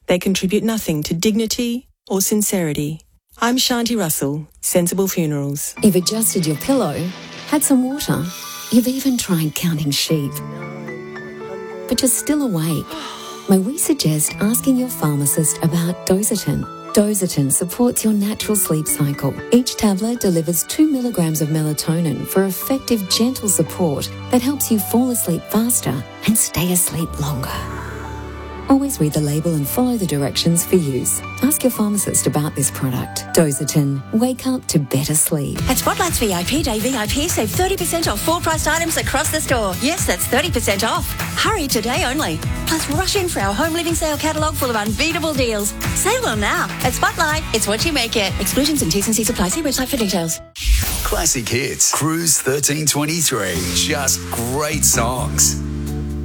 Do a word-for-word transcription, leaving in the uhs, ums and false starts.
they contribute nothing to dignity or sincerity. I'm Shanti Russell, Sensible Funerals. You've adjusted your pillow, had some water, you've even tried counting sheep, but you're still awake. May we suggest asking your pharmacist about Dositin? Dositin supports your natural sleep cycle. Each tablet delivers two milligrams of melatonin for effective, gentle support that helps you fall asleep faster and stay asleep longer. Always read the label and follow the directions for use. Ask your pharmacist about this product. Dositin. Wake up to better sleep. At Spotlight's V I P Day V I P, save thirty percent off full-priced items across the store. Yes, that's thirty percent off. Hurry today only. Plus, rush in for our home living sale catalogue full of unbeatable deals. Save them now. At Spotlight, it's what you make it. Exclusions and T's and C's apply. See website for details. Classic Hits. Cruise thirteen twenty-three. Just great songs.